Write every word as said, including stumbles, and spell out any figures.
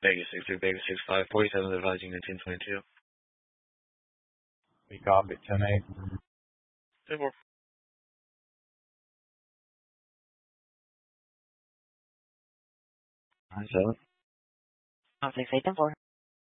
Vegas six three, Vegas six five, forty-seven advising at ten twenty-two. We copy, ten eight. ten four. nine seven. nine six eight ten four.